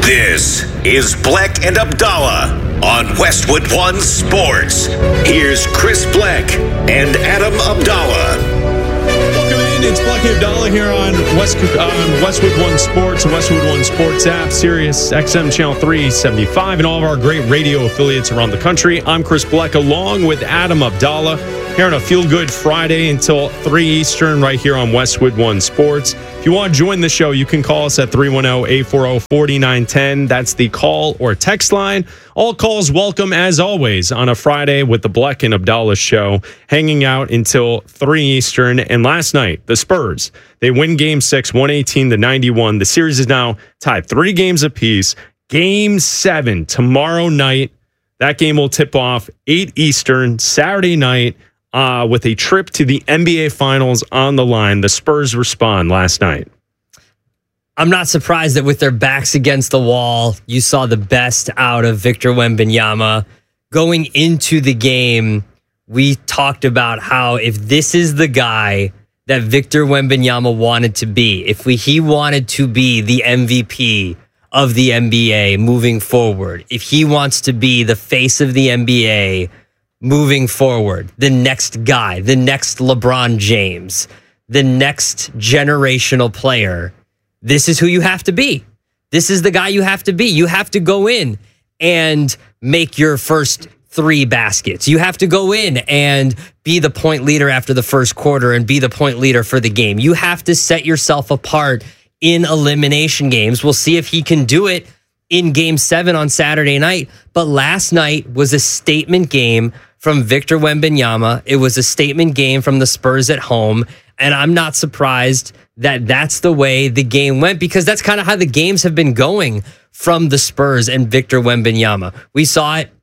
This is Bleck and Abdallah on Westwood One Sports. Here's Chris Bleck and Adam Abdallah. Welcome in. It's Bleck and Abdallah here on Westwood One Sports and Westwood One Sports app, Sirius XM Channel 375, and all of our great radio affiliates around the country. I'm Chris Bleck along with Adam Abdallah here on a Feel Good Friday until 3 Eastern right here on Westwood One Sports. If you want to join the show, you can call us at 310-840-4910. That's the call or text line. All calls welcome as always on a Friday with the Bleck and Abdallah show, hanging out until 3 Eastern. And last night, the Spurs, they win Game 6, 118-91. The series is now tied 3 games apiece. Game 7 tomorrow night. That game will tip off 8 Eastern Saturday night. With a trip to the NBA Finals on the line. The Spurs respond last night. I'm not surprised that with their backs against the wall, you saw the best out of Victor Wembanyama. Going into the game, we talked about how if this is the guy that Victor Wembanyama wanted to be, if he wanted to be the MVP of the NBA moving forward, if he wants to be the face of the NBA moving forward, the next guy, the next LeBron James, the next generational player, this is who you have to be. This is the guy you have to be. You have to go in and make your first 3 baskets. You have to go in and be the point leader after the first quarter and be the point leader for the game. You have to set yourself apart in elimination games. We'll see if he can do it in Game 7 on Saturday night. But last night was a statement game from Victor Wembanyama. It was a statement game from the Spurs at home. And I'm not surprised that that's the way the game went, because that's kind of how the games have been going from the Spurs and Victor Wembanyama. We saw it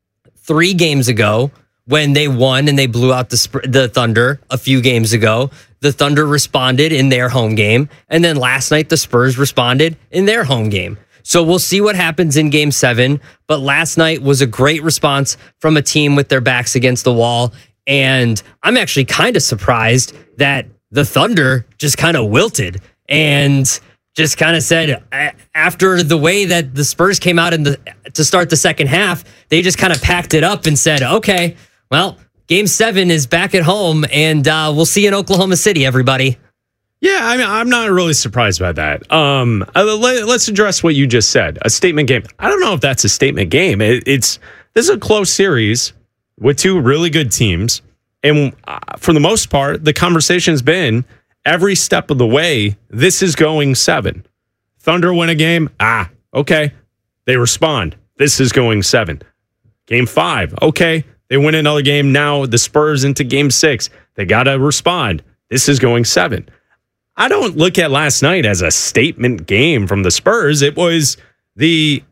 3 games ago when they won and they blew out the Thunder a few games ago. The Thunder responded in their home game. And then last night, the Spurs responded in their home game. So we'll see what happens in Game 7. But last night was a great response from a team with their backs against the wall. And I'm actually kind of surprised that the Thunder just kind of wilted and just kind of said, after the way that the Spurs came out to start the second half, they just kind of packed it up and said, okay, well, Game 7 is back at home, and we'll see you in Oklahoma City, everybody. Yeah, I mean, I'm not really surprised by that. Let's address what you just said. A statement game. I don't know if that's a statement game. This is a close series with 2 really good teams. And for the most part, the conversation's been every step of the way, this is going 7. Thunder win a game. Okay. They respond. This is going 7. Game 5. Okay. They win another game. Now the Spurs into Game 6. They got to respond. This is going 7. I don't look at last night as a statement game from the Spurs. It was the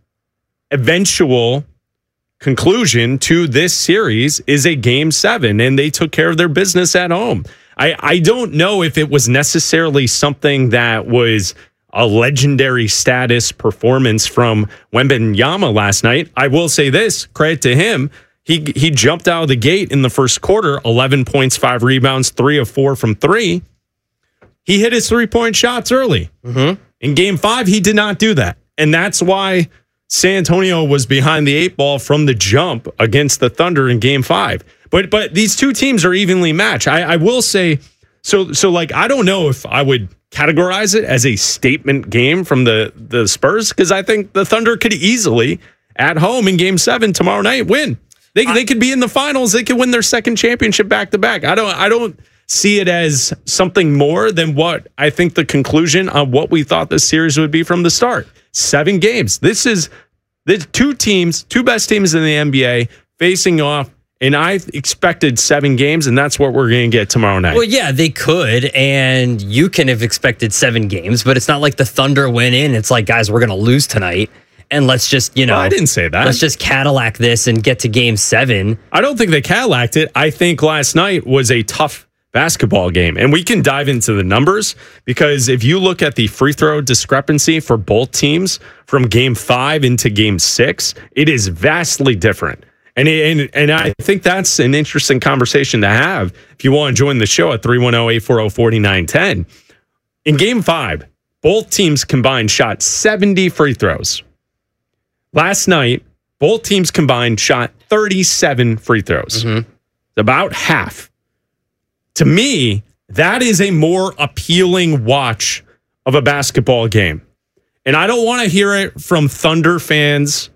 eventual conclusion to this series is a Game 7, and they took care of their business at home. I don't know if it was necessarily something that was a legendary status performance from Wembanyama last night. I will say this, credit to him. He jumped out of the gate in the first quarter, 11 points, 5 rebounds, 3 of 4 from 3. He hit his 3-point shots early. Mm-hmm. In Game 5, he did not do that. And that's why San Antonio was behind the 8 ball from the jump against the Thunder in Game 5. But these 2 teams are evenly matched. I will say, so like, I don't know if I would categorize it as a statement game from the Spurs, because I think the Thunder could easily, at home in Game 7 tomorrow night, win. They could be in the finals. They could win their second championship back-to-back. I don't see it as something more than what I think the conclusion of what we thought this series would be from the start. 7 games. This is the 2 best teams in the NBA facing off, and I expected 7 games, and that's what we're going to get tomorrow night. Well, yeah, they could, and you can have expected 7 games, but it's not like the Thunder went in. It's like, guys, we're going to lose tonight, and let's just, Well, I didn't say that. Let's just Cadillac this and get to Game 7. I don't think they Cadillac it. I think last night was a tough basketball game. And we can dive into the numbers, because if you look at the free throw discrepancy for both teams from Game 5 into Game 6, it is vastly different. And I think that's an interesting conversation to have if you want to join the show at 310-840-4910. In Game 5, both teams combined shot 70 free throws. Last night, both teams combined shot 37 free throws. About half. To me, that is a more appealing watch of a basketball game. And I don't want to hear it from Thunder fans.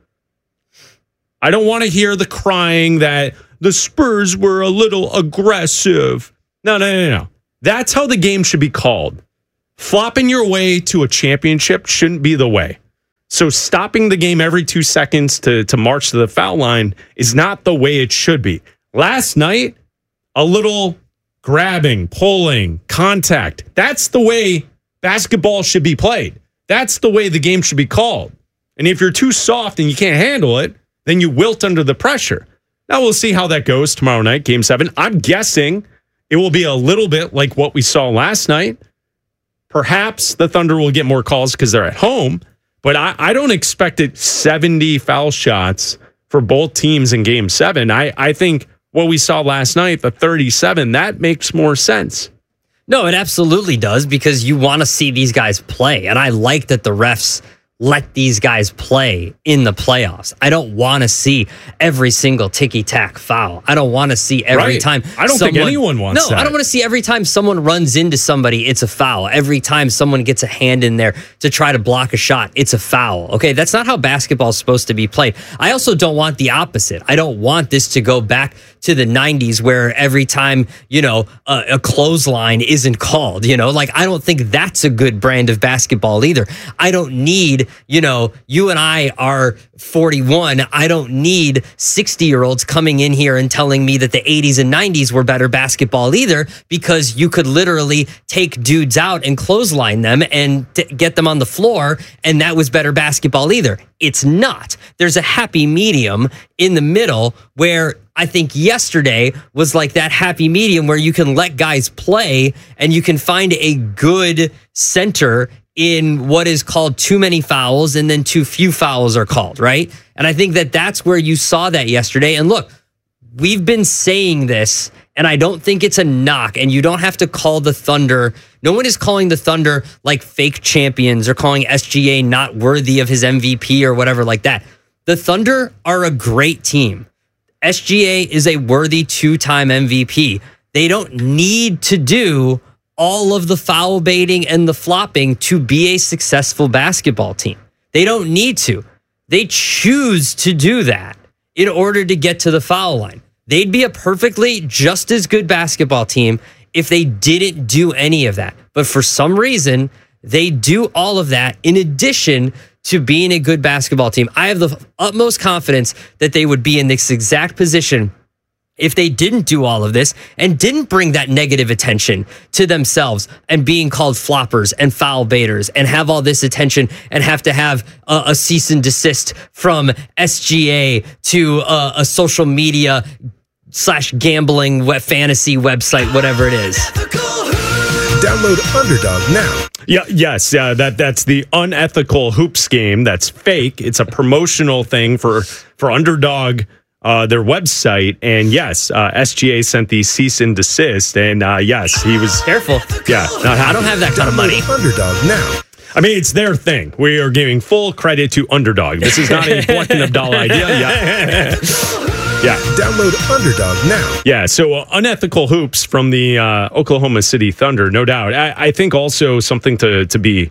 I don't want to hear the crying that the Spurs were a little aggressive. No. That's how the game should be called. Flopping your way to a championship shouldn't be the way. So stopping the game every 2 seconds to march to the foul line is not the way it should be. Last night, a little grabbing, pulling, contact. That's the way basketball should be played. That's the way the game should be called. And if you're too soft and you can't handle it, then you wilt under the pressure. Now we'll see how that goes tomorrow night, Game 7. I'm guessing it will be a little bit like what we saw last night. Perhaps the Thunder will get more calls because they're at home, but I don't expect it 70 foul shots for both teams in Game 7. I think what we saw last night, the 37, that makes more sense. No, it absolutely does, because you want to see these guys play. And I like that the refs let these guys play in the playoffs. I don't want to see every single ticky-tack foul. I don't want to see every time. I don't think anyone wants that. No, I don't want to see every time someone runs into somebody, it's a foul. Every time someone gets a hand in there to try to block a shot, it's a foul. Okay, that's not how basketball is supposed to be played. I also don't want the opposite. I don't want this to go back to the 90s where every time, a clothesline isn't called, like I don't think that's a good brand of basketball either. I don't need, you and I are 41. I don't need 60-year-olds coming in here and telling me that the 80s and 90s were better basketball either, because you could literally take dudes out and clothesline them and get them on the floor, and that was better basketball either. It's not. There's a happy medium in the middle where I think yesterday was like that happy medium where you can let guys play and you can find a good center in what is called too many fouls and then too few fouls are called, right? And I think that that's where you saw that yesterday. And look, we've been saying this, and I don't think it's a knock, and you don't have to call the Thunder. No one is calling the Thunder like fake champions or calling SGA not worthy of his MVP or whatever like that. The Thunder are a great team. SGA is a worthy 2-time MVP. They don't need to do all of the foul baiting and the flopping to be a successful basketball team. They don't need to. They choose to do that in order to get to the foul line. They'd be a perfectly just as good basketball team if they didn't do any of that. But for some reason, they do all of that in addition to being a good basketball team. I have the utmost confidence that they would be in this exact position if they didn't do all of this and didn't bring that negative attention to themselves and being called floppers and foul baiters and have all this attention and have to have a cease and desist from SGA to a social media / gambling fantasy website, whatever it is. Download Underdog now. Yes, that's the unethical hoops game. That's fake. It's a promotional thing for Underdog, their website. And yes, SGA sent the cease and desist. And yes, he was careful. Yeah, I don't have that kind of money. Underdog now. I mean, it's their thing. We are giving full credit to Underdog. This is not a Black and Abdallah idea. Yeah. Download Underdog now. Yeah, so unethical hoops from the Oklahoma City Thunder, no doubt. I think also something to be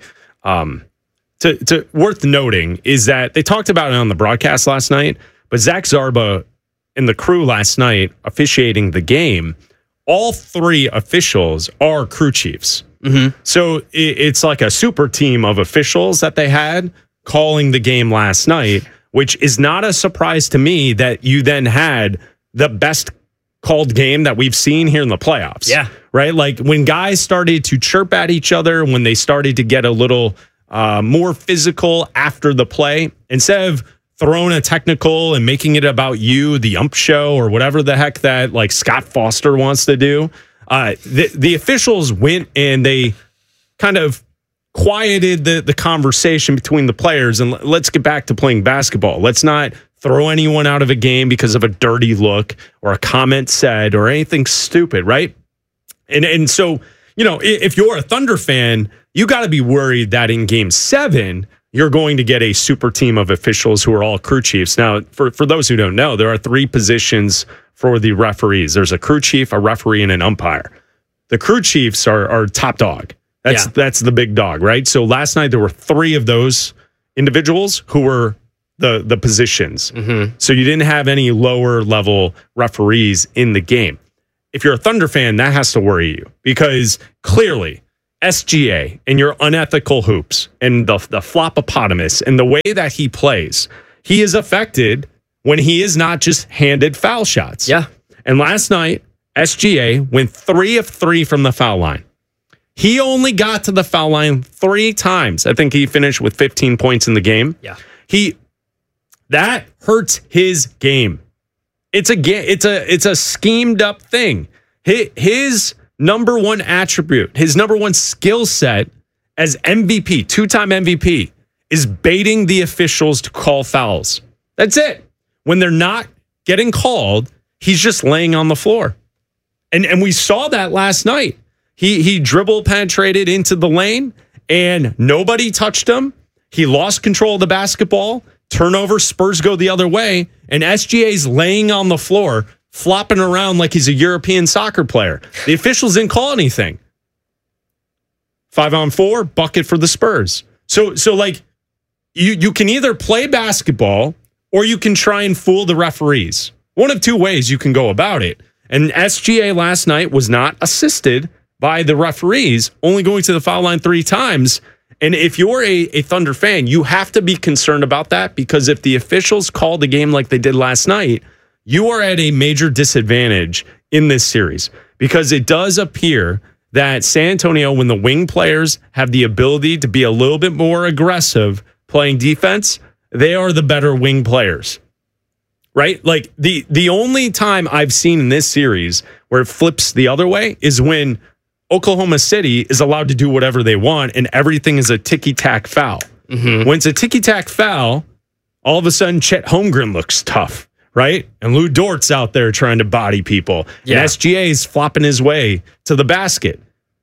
worth noting is that they talked about it on the broadcast last night, but Zach Zarba and the crew last night officiating the game, all 3 officials are crew chiefs. Mm-hmm. So it's like a super team of officials that they had calling the game last night, which is not a surprise to me that you then had the best called game that we've seen here in the playoffs. Yeah. Right? Like when guys started to chirp at each other, when they started to get a little more physical after the play, instead of throwing a technical and making it about you, the ump show, or whatever the heck that like Scott Foster wants to do, the officials went and they kind of quieted the conversation between the players and let's get back to playing basketball. Let's not throw anyone out of a game because of a dirty look or a comment said or anything stupid, right? And so, if you're a Thunder fan, you got to be worried that in Game 7, you're going to get a super team of officials who are all crew chiefs. Now, for those who don't know, there are 3 positions for the referees. There's a crew chief, a referee, and an umpire. The crew chiefs are top dog. That's the big dog, right? So last night there were 3 of those individuals who were the positions. Mm-hmm. So you didn't have any lower level referees in the game. If you're a Thunder fan, that has to worry you because clearly SGA and your unethical hoops and the flopopotamus and the way that he plays, he is affected when he is not just handed foul shots. Yeah. And last night, SGA went 3 of 3 from the foul line. He only got to the foul line 3 times. I think he finished with 15 points in the game. Yeah. That hurts his game. It's a schemed up thing. His number one attribute, his number one skill set as MVP, 2-time MVP, is baiting the officials to call fouls. That's it. When they're not getting called, he's just laying on the floor. And we saw that last night. He dribble penetrated into the lane and nobody touched him. He lost control of the basketball. Turnover, Spurs go the other way, and SGA's laying on the floor, flopping around like he's a European soccer player. The officials didn't call anything. 5-on-4, bucket for the Spurs. So like, you can either play basketball or you can try and fool the referees. One of 2 ways you can go about it. And SGA last night was not assisted by the referees, only going to the foul line 3 times. And if you're a Thunder fan, you have to be concerned about that because if the officials call the game like they did last night, you are at a major disadvantage in this series because it does appear that San Antonio, when the wing players have the ability to be a little bit more aggressive playing defense, they are the better wing players, right? Like the only time I've seen in this series where it flips the other way is when Oklahoma City is allowed to do whatever they want and everything is a ticky-tack foul. Mm-hmm. When it's a ticky-tack foul, all of a sudden Chet Holmgren looks tough, right? And Lou Dort's out there trying to body people. Yeah. And SGA is flopping his way to the basket.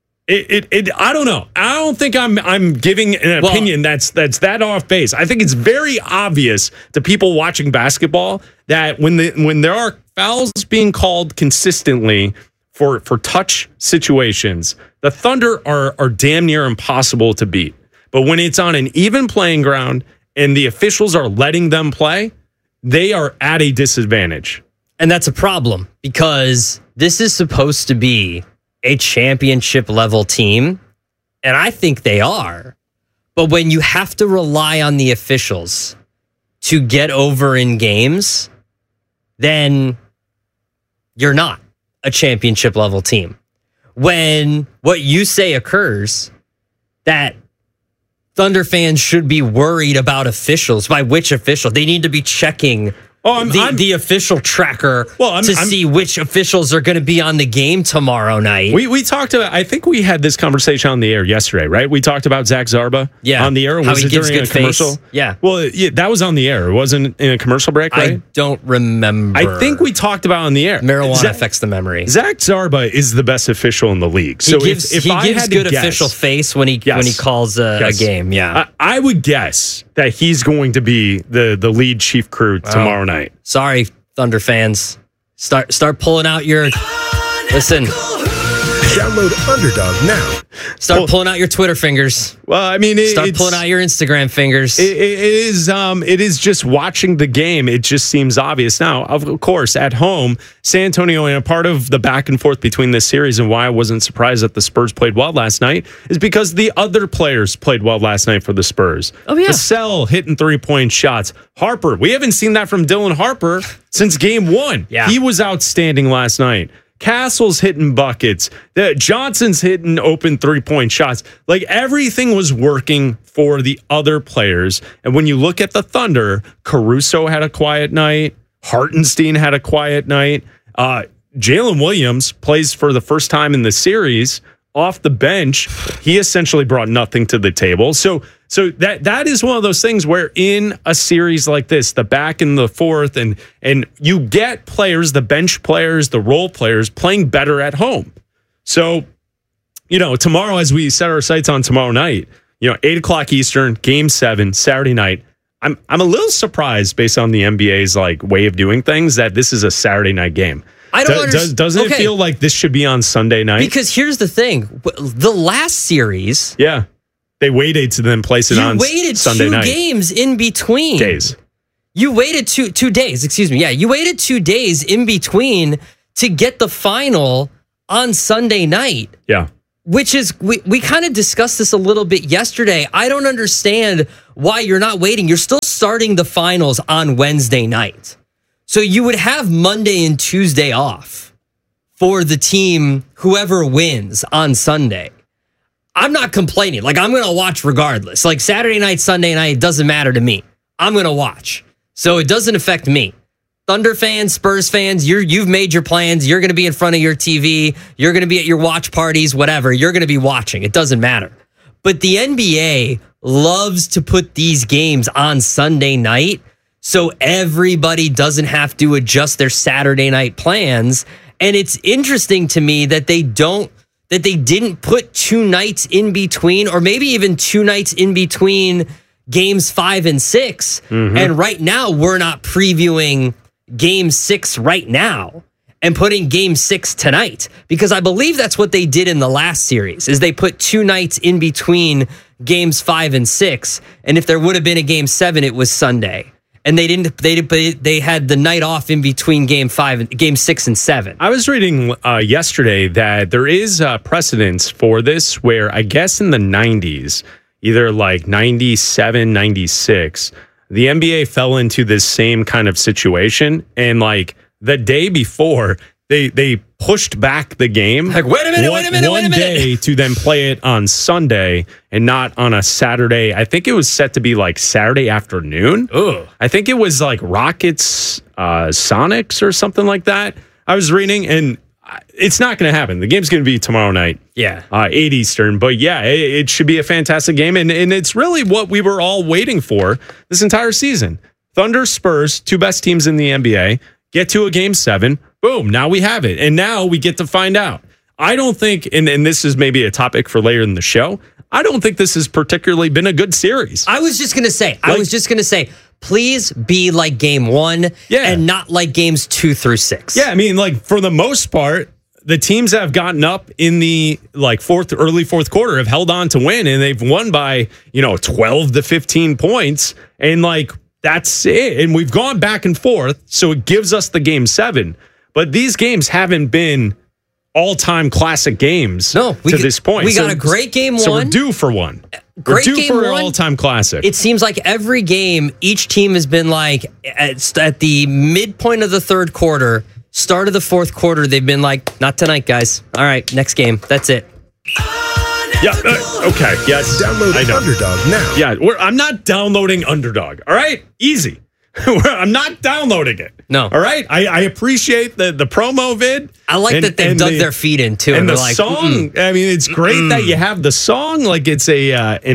I don't know. I don't think I'm giving an opinion that's that off base. I think it's very obvious to people watching basketball that when there are fouls being called consistently for touch situations, the Thunder are damn near impossible to beat. But when it's on an even playing ground and the officials are letting them play, they are at a disadvantage. And that's a problem because this is supposed to be a championship level team. And I think they are. But when you have to rely on the officials to get over in games, then you're not a championship level team. When what you say occurs, that Thunder fans should be worried about officials. By which official? They need to be checking the official tracker to see which officials are going to be on the game tomorrow night. We talked about, I think we had this conversation on the air yesterday, right? We talked about Zach Zarba on the air. How he gives good commercial? Face. Yeah. Well, that was on the air. It wasn't in a commercial break, right? I don't remember. I think we talked about on the air. Marijuana affects the memory. Zach Zarba is the best official in the league. So he gives good official face when he calls a game. Yeah. I would guess that he's going to be the lead chief crew tomorrow night. Sorry, Thunder fans. Start pulling out your... Listen. Download Underdog now. Start pulling out your Twitter fingers. Well, I mean, start pulling out your Instagram fingers. It is just watching the game. It just seems obvious. Now, of course, at home, San Antonio, and a part of the back and forth between this series and why I wasn't surprised that the Spurs played well last night is because the other players played well last night for the Spurs. Oh, yeah. Vassell hitting 3-point shots. Harper, we haven't seen that from Dylan Harper since game 1. Yeah. He was outstanding last night. Castle's hitting buckets. Johnson's hitting open 3-point shots. Like everything was working for the other players. And when you look at the Thunder, Caruso had a quiet night. Hartenstein had a quiet night. Jalen Williams plays for the first time in the series off the bench. He essentially brought nothing to the table. So that is one of those things where in a series like this, the back and the forth, and you get players, the bench players, the role players playing better at home. So, tomorrow, as we set our sights on tomorrow night, 8 o'clock Eastern, Game 7, Saturday night. I'm a little surprised based on the NBA's way of doing things that this is a Saturday night game. I don't understand. Doesn't it feel like this should be on Sunday night? Because here's the thing: the last series, they waited to then place it on Sunday night. You waited 2 games in between. Days. You waited two days. Excuse me. Yeah, you waited 2 days in between to get the final on Sunday night. Yeah. Which is, we kind of discussed this a little bit yesterday. I don't understand why you're not waiting. You're still starting the finals on Wednesday night. So you would have Monday and Tuesday off for the team, whoever wins on Sunday. I'm not complaining. I'm going to watch regardless. Saturday night, Sunday night, it doesn't matter to me. I'm going to watch. So it doesn't affect me. Thunder fans, Spurs fans, you've made your plans. You're going to be in front of your TV. You're going to be at your watch parties, whatever. You're going to be watching. It doesn't matter. But the NBA loves to put these games on Sunday night so everybody doesn't have to adjust their Saturday night plans. And it's interesting to me that they didn't put 2 nights in between, or maybe even 2 nights in between games 5 and 6. Mm-hmm. And right now we're not previewing Game 6 right now and putting Game 6 tonight, because I believe that's what they did in the last series, is they put 2 nights in between games 5 and 6. And if there would have been a Game 7, it was Sunday. And they had the night off in between Game 6 and 7. I was reading yesterday that there is precedence for this, where I guess in the 90s, either 97, 96, the NBA fell into this same kind of situation, and the day before they pushed back the game. Wait a minute. One day to then play it on Sunday and not on a Saturday. I think it was set to be Saturday afternoon. Ugh. I think it was Rockets, Sonics or something like that. I was reading, and it's not going to happen. The game's going to be tomorrow night. Yeah. 8 Eastern. But yeah, it should be a fantastic game. And it's really what we were all waiting for this entire season. Thunder, Spurs, 2 best teams in the NBA, get to a Game 7. Boom. Now we have it. And now we get to find out. I don't think, and this is maybe a topic for later in the show, I don't think this has particularly been a good series. I was just going to say, please be like Game 1 and not like Games 2 through 6. Yeah, I mean, for the most part, the teams that have gotten up in the early fourth quarter have held on to win, and they've won by 12 to 15 points, and that's it. And we've gone back and forth, so it gives us the Game 7. But these games haven't been all-time classic games to this point. We got a great Game 1. So we're due for one. Great we're due Game for 1. an all-time classic. It seems like every game, each team has been at the midpoint of the third quarter, start of the fourth quarter, they've been not tonight, guys. All right, next game. That's it. Yeah. Okay. Yes. Download Underdog now. Yeah. I'm not downloading Underdog. All right. Easy. I'm not downloading it. No. All right. I appreciate the promo vid. I like that they dug their feet in too. And the song. I mean, it's great that you have the song. It's an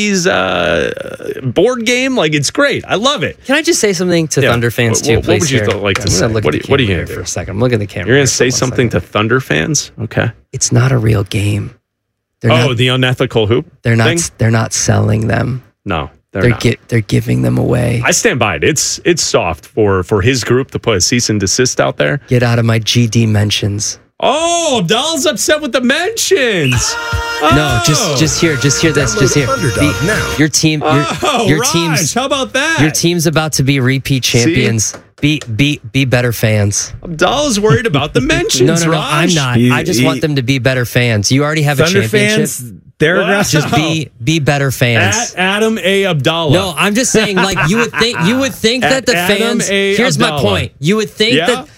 80s board game. It's great. I love it. Can I just say something to Thunder fans too, please? What would you like to say? What are you going to do for a second? I'm looking at the camera. You're going to say something to Thunder fans? Okay. It's not a real game. The unethical hoop. They're not selling them. No. They're giving them away. I stand by it. It's soft for his group to put a cease and desist out there. Get out of my GD mentions. Oh, Dahl's upset with the mentions. No, just hear this. Just hear. Underdog now. Your team. Your team's. How about that? Your team's about to be repeat champions. Be better fans. Dahl's worried about the mentions. No, I'm not. I just want them to be better fans. You already have Thunder a championship. Fans, they're aggressive. Just be better fans. Adam A. Abdallah. No, I'm just saying. You would think that the fans. Here's my point. You would think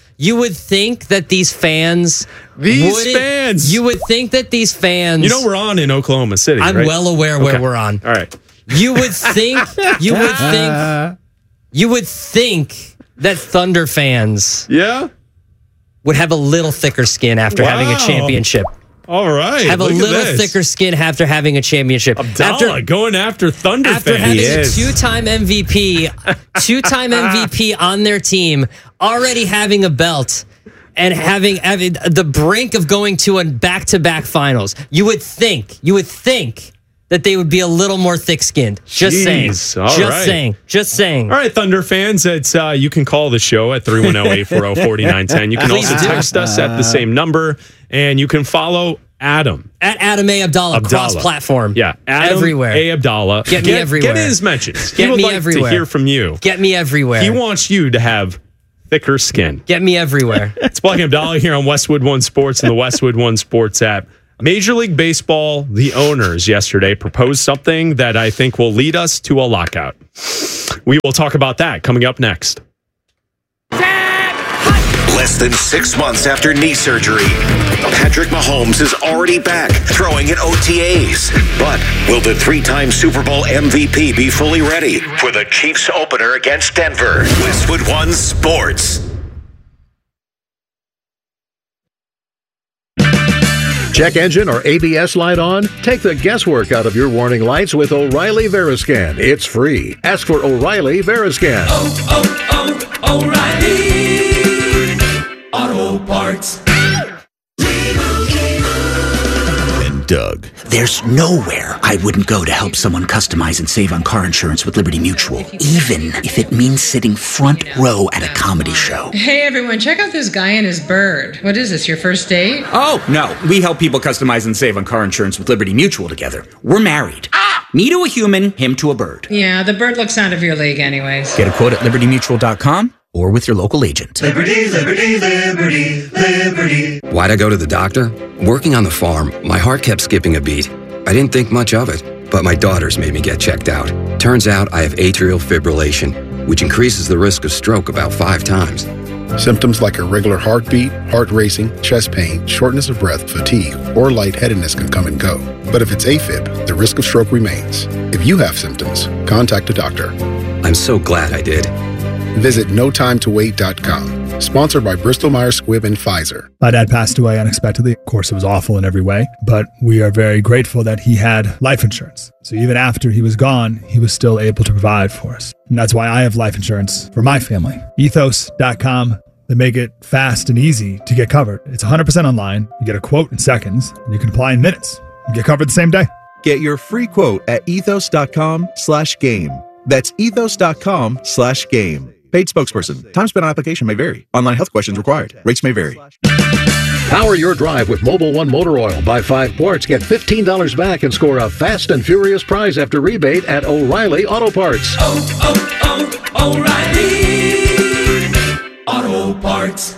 that these fans. You would think that these fans. We're on in Oklahoma City. I'm well aware where we're on. All right. You would think that Thunder fans would have a little thicker skin after having a championship. All right. Have a little thicker skin after having a championship. Abdallah going after Thunder after fans. Having a two-time MVP on their team, already having a belt, and having the brink of going to a back-to-back finals. You would think that they would be a little more thick-skinned. Just saying. Just saying. All right, Thunder fans, it's you can call the show at 310-840-4910. You can also text us at the same number, and you can follow Adam. At Adam A. Abdallah. Cross-platform. Yeah, Adam everywhere. A. Abdallah. Get me everywhere. Get his mentions. Get he would me like everywhere. to hear from you. Get me everywhere. He wants you to have thicker skin. Get me everywhere. It's Black and Abdallah here on Westwood One Sports and the Westwood One Sports app. Major League Baseball, the owners yesterday proposed something that I think will lead us to a lockout. We will talk about that coming up next. Less than 6 months after knee surgery, Patrick Mahomes is already back throwing in OTAs. But will the 3-time Super Bowl MVP be fully ready for the Chiefs opener against Denver? Westwood One Sports. Check engine or ABS light on? Take the guesswork out of your warning lights with O'Reilly Veriscan. It's free. Ask for O'Reilly Veriscan. O'Reilly Auto Parts. Doug. There's nowhere I wouldn't go to help someone customize and save on car insurance with Liberty Mutual, even if it means sitting front row at a comedy show. Hey everyone, check out this guy and his bird. What is this, your first date? Oh, no. We help people customize and save on car insurance with Liberty Mutual together. We're married. Me to a human, him to a bird. Yeah, the bird looks out of your league anyways. Get a quote at libertymutual.com or with your local agent. Liberty, liberty, liberty, liberty. Why'd I go to the doctor? Working on the farm, my heart kept skipping a beat. I didn't think much of it, but my daughters made me get checked out. Turns out I have atrial fibrillation, which increases the risk of stroke about 5 times. Symptoms like irregular heartbeat, heart racing, chest pain, shortness of breath, fatigue, or lightheadedness can come and go. But if it's AFib, the risk of stroke remains. If you have symptoms, contact a doctor. I'm so glad I did. Visit notimetowait.com. Sponsored by Bristol-Myers Squibb and Pfizer. My dad passed away unexpectedly. Of course, it was awful in every way, but we are very grateful that he had life insurance. So even after he was gone, he was still able to provide for us. And that's why I have life insurance for my family. Ethos.com. They make it fast and easy to get covered. It's 100% online. You get a quote in seconds, and you can apply in minutes. You get covered the same day. Get your free quote at ethos.com/game. That's ethos.com/game. Paid spokesperson. Time spent on application may vary. Online health questions required. Rates may vary. Power your drive with Mobil 1 Motor Oil. Buy 5 quarts, get $15 back, and score a fast and furious prize after rebate at O'Reilly Auto Parts. O'Reilly Auto Parts.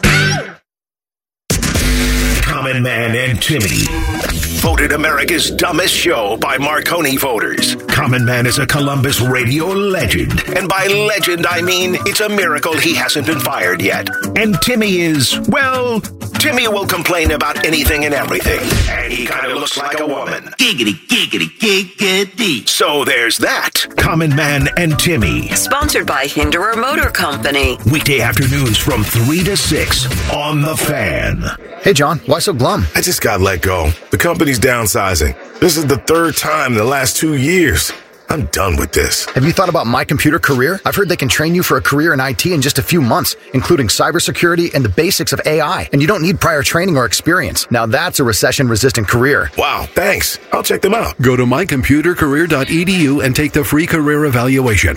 Common Man and Timmy. Voted America's dumbest show by Marconi voters. Common Man is a Columbus radio legend. And by legend, I mean it's a miracle he hasn't been fired yet. And Timmy is, well, Timmy will complain about anything and everything. And he kind of looks like a woman. Giggity, giggity, giggity. So there's that. Common Man and Timmy. Sponsored by Hinderer Motor Company. Weekday afternoons from 3 to 6 on The Fan. Hey, John, why so glum? I just got let go. The company's downsizing. This is the 3rd time in the last 2 years. I'm done with this. Have you thought about My Computer Career? I've heard they can train you for a career in IT in just a few months, including cybersecurity and the basics of AI. And you don't need prior training or experience. Now that's a recession-resistant career. Wow, thanks. I'll check them out. Go to mycomputercareer.edu and take the free career evaluation.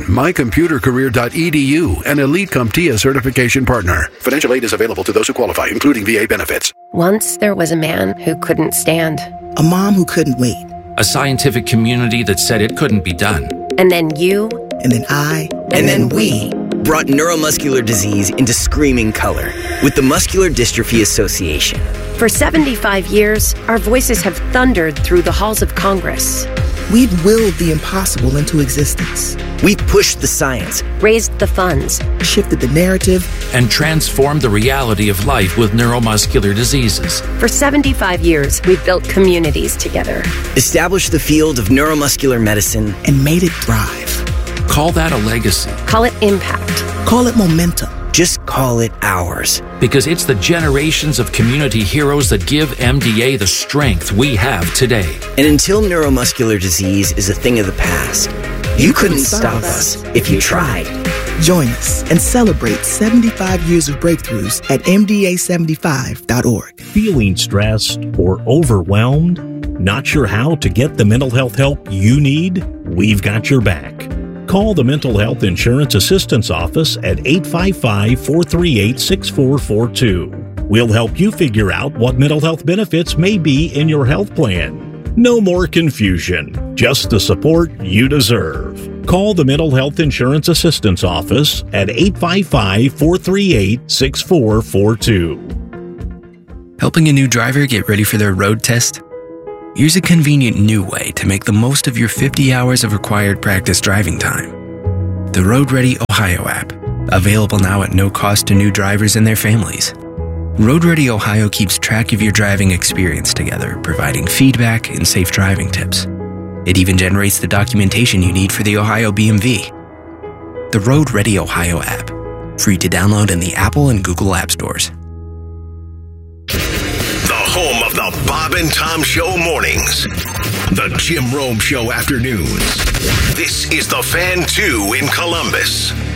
Mycomputercareer.edu, an Elite CompTIA certification partner. Financial aid is available to those who qualify, including VA benefits. Once there was a man who couldn't stand. A mom who couldn't wait. A scientific community that said it couldn't be done. And then you. And then I. And then we brought neuromuscular disease into screaming color with the Muscular Dystrophy Association. For 75 years, our voices have thundered through the halls of Congress. We've willed the impossible into existence. We've pushed the science, raised the funds, shifted the narrative, and transformed the reality of life with neuromuscular diseases. For 75 years, we've built communities together. Established the field of neuromuscular medicine, and made it thrive. Call that a legacy. Call it impact. Call it momentum. Just call it ours. Because it's the generations of community heroes that give MDA the strength we have today. And until neuromuscular disease is a thing of the past, you couldn't stop us if you tried. Join us and celebrate 75 years of breakthroughs at MDA75.org. Feeling stressed or overwhelmed? Not sure how to get the mental health help you need? We've got your back. Call the Mental Health Insurance Assistance Office at 855-438-6442. We'll help you figure out what mental health benefits may be in your health plan. No more confusion, just the support you deserve. Call the Mental Health Insurance Assistance Office at 855-438-6442. Helping a new driver get ready for their road test? Here's a convenient new way to make the most of your 50 hours of required practice driving time. The Road Ready Ohio app, available now at no cost to new drivers and their families. Road Ready Ohio keeps track of your driving experience together, providing feedback and safe driving tips. It even generates the documentation you need for the Ohio BMV. The Road Ready Ohio app, free to download in the Apple and Google App Stores. The home of the Bob and Tom Show mornings. The Jim Rome Show afternoons. This is the Fan 2 in Columbus.